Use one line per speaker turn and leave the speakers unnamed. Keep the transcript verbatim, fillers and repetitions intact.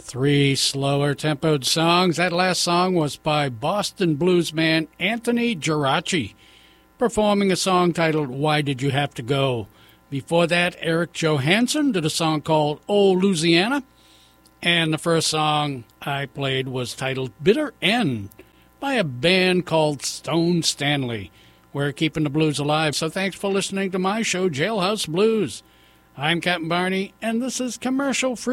Three slower tempoed songs. That last song was by Boston blues man Anthony Geraci, performing a song titled Why Did You Have to Go? Before that, Eric Johansson did a song called Old Louisiana. And the first song I played was titled Bitter End by a band called Stone Stanley. We're keeping the blues alive, so thanks for listening to my show, Jailhouse Blues. I'm Captain Barney, and this is Commercial Free.